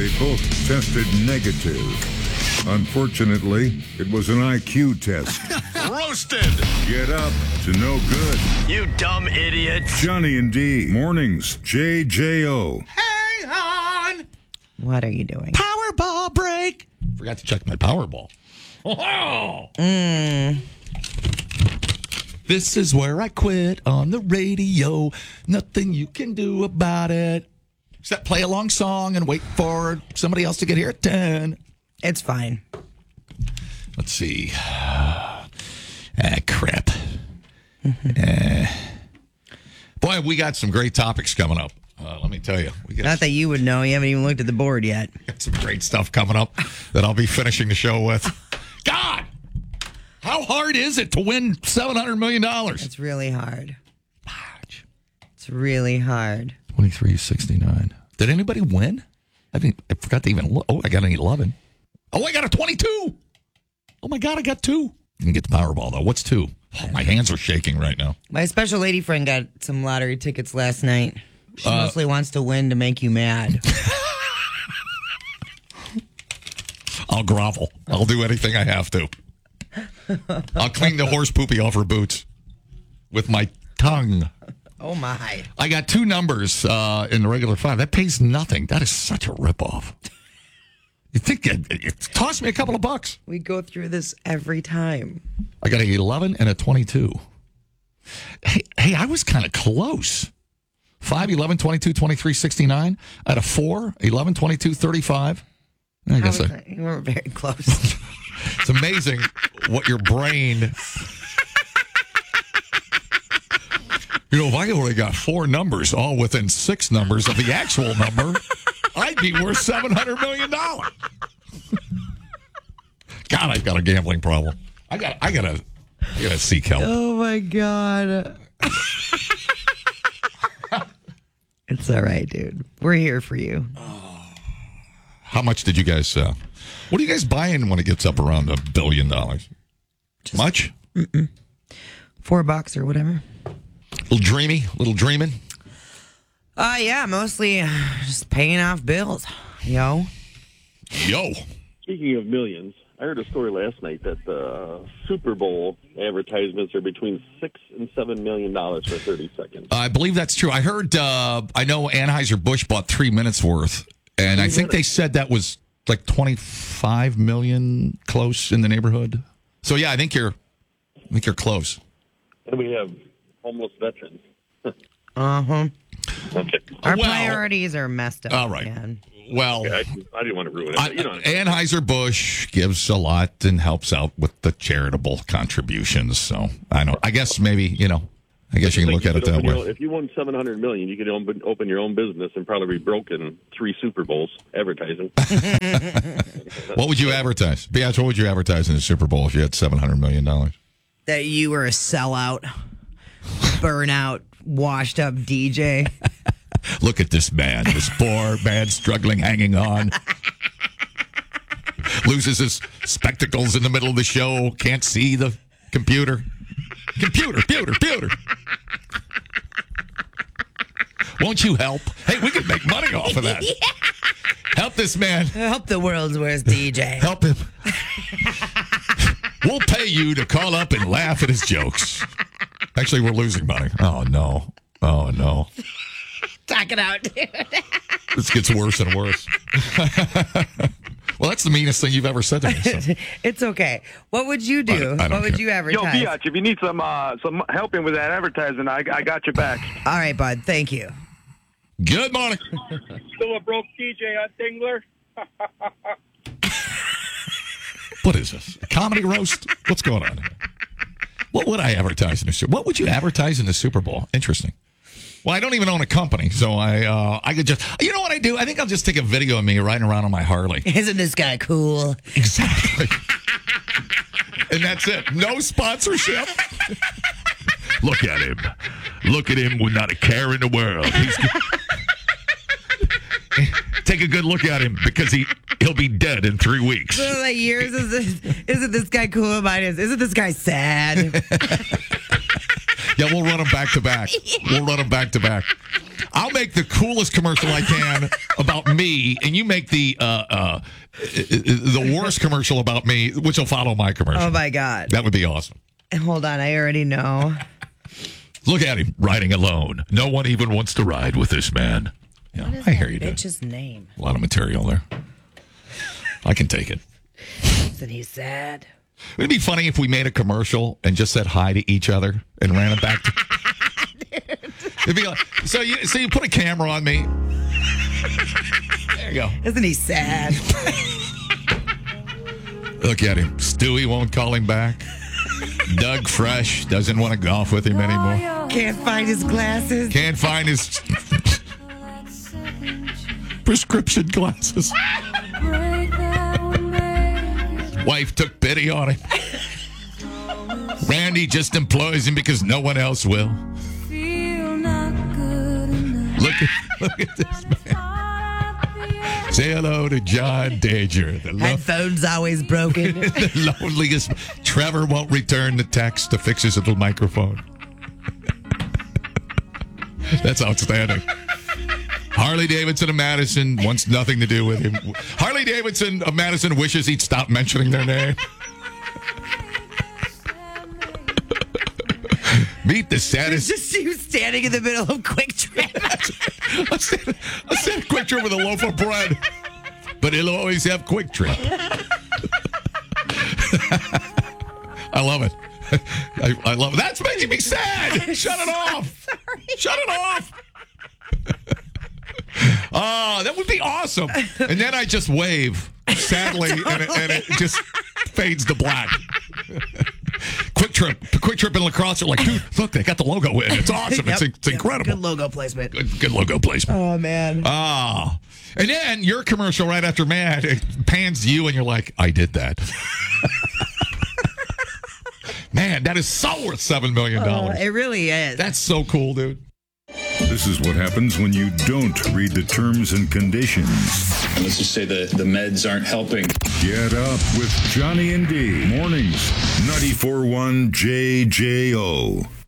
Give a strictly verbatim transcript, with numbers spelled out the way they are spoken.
They both tested negative. Unfortunately, it was an I Q test. Roasted. Get up to no good. You dumb idiot. Johnny and D. Mornings. J J O. Hang on. What are you doing? Powerball break. Forgot to check my Powerball. Oh. Mm. This is where I quit on the radio. Nothing you can do about it. Except play a long song and wait for somebody else to get here at ten. It's fine. Let's see. Ah, crap. uh, boy, we got some great topics coming up. Uh, let me tell you. We got Not that you would know. You haven't even looked at the board yet. got some great stuff coming up that I'll be finishing the show with. God! How hard is it to win seven hundred million dollars? It's really hard. It's really hard. twenty-three sixty-nine. Did anybody win? I didn't. I forgot to even look. Oh, I got an eleven. Oh, I got a twenty-two. Oh, my God, I got two. Didn't get the Powerball, though. What's two? Oh, my hands are shaking right now. My special lady friend got some lottery tickets last night. She Uh, mostly wants to win to make you mad. I'll grovel. I'll do anything I have to. I'll clean the horse poopy off her boots with my tongue. Oh, my. I got two numbers uh, in the regular five. That pays nothing. That is such a ripoff. You think it, it toss me a couple of bucks? We go through this every time. I got an eleven and a twenty-two. Hey, hey, I was kind of close. five, eleven, twenty-two, twenty-three, sixty-nine. I had a four, eleven, twenty-two, thirty-five. I How guess was I, that? You weren't very close. it's amazing what your brain... You know, if I only got four numbers, all within six numbers of the actual number, I'd be worth seven hundred million dollars. God, I've got a gambling problem. I got, I got to, I got to seek help. Oh, my God. It's all right, dude. We're here for you. How much did you guys, uh, what are you guys buying when it gets up around a billion dollars? Just, Much? Mm-mm. Four bucks or whatever. Little dreamy, little dreaming. Uh, yeah, mostly uh, just paying off bills, yo. Yo. Speaking of millions, I heard a story last night that the Super Bowl advertisements are between six and seven million dollars for thirty seconds. I believe that's true. I heard, uh, I know Anheuser-Busch bought three minutes worth, and I think they said that was like twenty-five million close in the neighborhood. So yeah, I think you're, I think you're close. And we have homeless veterans. Uh-huh. Okay. Our Well, priorities are messed up. all right. Man. Well, Okay, I, I didn't want to ruin it. I, But, you know, Anheuser-Busch gives a lot and helps out with the charitable contributions. So I know. I guess maybe you know. I guess you can look at it could that open your way. own- if you won seven hundred million, you could open, open your own business and probably be broke in three Super Bowls advertising. What would you advertise? Biatch, what would you advertise in the Super Bowl if you had seven hundred million dollars? That you were a sellout, burnout, washed up D J. Look at this man, this poor man struggling, hanging on. Loses his spectacles in the middle of the show, can't see the computer. Computer, computer, computer. Won't you help? Hey, we could make money off of that. Yeah. Help this man. Help the world's worst D J. Help him. We'll pay you to call up and laugh at his jokes. Actually, we're losing money. Oh, no. Oh, no. Talk it out, dude. This gets worse and worse. Well, that's the meanest thing you've ever said to me. So. It's okay. What would you do? I- I don't what would care. you Yo, advertise? Biatch, if you need some uh, some helping with that advertising, I, I got your back. All right, bud. Thank you. Good morning. Still a broke D J on Dingler? What is this? A comedy roast? What's going on here? What would I advertise in the Super? What would you advertise in the Super Bowl? Interesting. Well, I don't even own a company, so I uh, I could just, you know what I do? I think I'll just take a video of me riding around on my Harley. Isn't this guy cool? Exactly. And that's it. No sponsorship. Look at him. Look at him with not a care in the world. He's... Take a good look at him because he, he'll be dead in three weeks. So like years is this, isn't this guy cool? Mine is. Isn't this guy sad? Yeah, we'll run them back to back. We'll run them back to back. I'll make the coolest commercial I can about me, and you make the uh, uh, the worst commercial about me, which will follow my commercial. Oh, my God. That would be awesome. Hold on. I already know. Look at him riding alone. No one even wants to ride with this man. Yeah, What is I that hear you. dude. bitch's name? A lot of material there. I can take it. Isn't he sad? It'd be funny if we made a commercial and just said hi to each other and ran it back to. It'd be like, so you so you put a camera on me. There you go. Isn't he sad? Look at him. Stewie won't call him back. Doug Fresh doesn't want to golf with him anymore. Can't find his glasses. Can't find his prescription glasses. Wife took pity on him. Randy just employs him because no one else will. Look at look at this man. Say hello to John Danger. The, lo- Headphones always broken. the loneliest. Trevor won't return the text to fix his little microphone. That's outstanding. Harley Davidson of Madison wants nothing to do with him. Harley Davidson of Madison wishes he'd stop mentioning their name. Meet the It's saddest. just you standing in the middle of Quick Trip. I said, I said Quick Trip with a loaf of bread, but he'll always have Quick Trip. I love it. I, I love it. That's making me sad. Shut it off. Shut it off. Oh, that would be awesome. And then I just wave sadly, and, it, and it just fades to black. Quick Trip, Quick Trip and Lacrosse are like, dude, look, they got the logo in. It's awesome. Yep. It's, it's Yep. incredible. Good logo placement. Good, good logo placement. Oh, man. Ah. And then your commercial right after Matt, it pans you and you're like, I did that. Man, that is so worth seven million dollars. Uh, it really is. That's so cool, dude. This is what happens when you don't read the terms and conditions. Let's just say the, the meds aren't helping. Get up with Johnny and D. Mornings, ninety-four point one J J O.